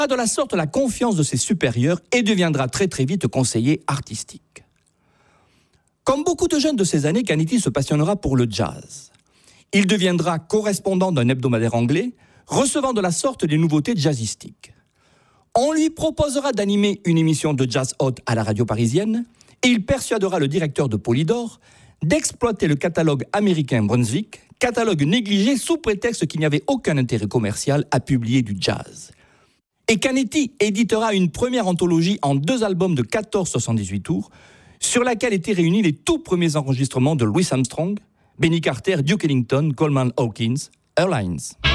de la sorte la confiance de ses supérieurs et deviendra très très vite conseiller artistique. Comme beaucoup de jeunes de ces années, Canetti se passionnera pour le jazz. Il deviendra correspondant d'un hebdomadaire anglais, recevant de la sorte des nouveautés jazzistiques. On lui proposera d'animer une émission de jazz hot à la radio parisienne et il persuadera le directeur de Polydor d'exploiter le catalogue américain Brunswick, catalogue négligé sous prétexte qu'il n'y avait aucun intérêt commercial à publier du jazz. Et Canetti éditera une première anthologie en 2 albums de 14,78 tours, sur laquelle étaient réunis les tout premiers enregistrements de Louis Armstrong, Benny Carter, Duke Ellington, Coleman Hawkins, Earl Hines.